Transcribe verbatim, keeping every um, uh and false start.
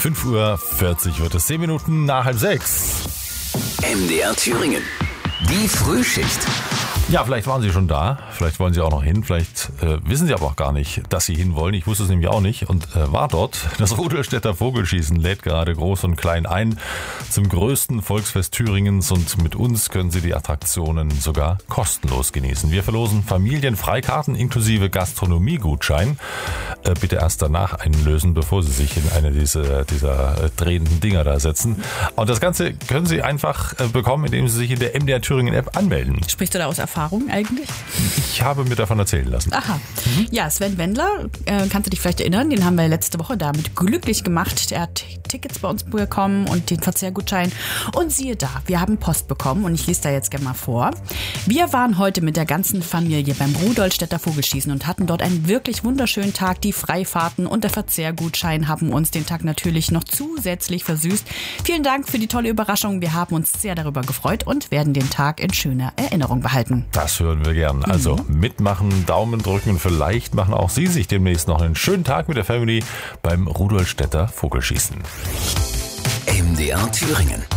fünf Uhr vierzig wird es, zehn Minuten nach halb sechs. M D R Thüringen, die Frühschicht. Ja, vielleicht waren Sie schon da, vielleicht wollen Sie auch noch hin, vielleicht äh, wissen Sie aber auch gar nicht, dass Sie hinwollen. Ich wusste es nämlich auch nicht und äh, war dort. Das Rudolstädter Vogelschießen lädt gerade Groß und Klein ein zum größten Volksfest Thüringens und mit uns können Sie die Attraktionen sogar kostenlos genießen. Wir verlosen Familienfreikarten inklusive Gastronomiegutschein. Äh, bitte erst danach einlösen, bevor Sie sich in eine dieser, dieser äh, drehenden Dinger da setzen. Und das Ganze können Sie einfach äh, bekommen, indem Sie sich in der M D R Thüringen App anmelden. Sprichst du da aus Erfahrung eigentlich? Ich habe mir davon erzählen lassen. Aha. Mhm. Ja, Sven Wendler, äh, kannst du dich vielleicht erinnern, den haben wir letzte Woche damit glücklich gemacht. Er hat Tickets bei uns bekommen und den Verzehrgutschein. Und siehe da, wir haben Post bekommen und ich lese da jetzt gerne mal vor. Wir waren heute mit der ganzen Familie beim Rudolstädter Vogelschießen und hatten dort einen wirklich wunderschönen Tag. Die Freifahrten und der Verzehrgutschein haben uns den Tag natürlich noch zusätzlich versüßt. Vielen Dank für die tolle Überraschung. Wir haben uns sehr darüber gefreut und werden den Tag in schöner Erinnerung behalten. Das hören wir gern. Also mhm. mitmachen, Daumen drücken und vielleicht machen auch Sie sich demnächst noch einen schönen Tag mit der Family beim Rudolstädter Vogelschießen. M D R Thüringen.